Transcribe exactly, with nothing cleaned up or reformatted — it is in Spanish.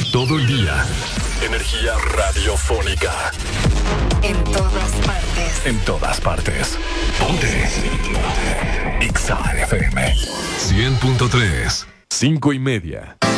Todo el día. Energía radiofónica. En todas partes. En todas partes. Ponte. Ponte. Exa F M. cien punto tres. Cinco y media.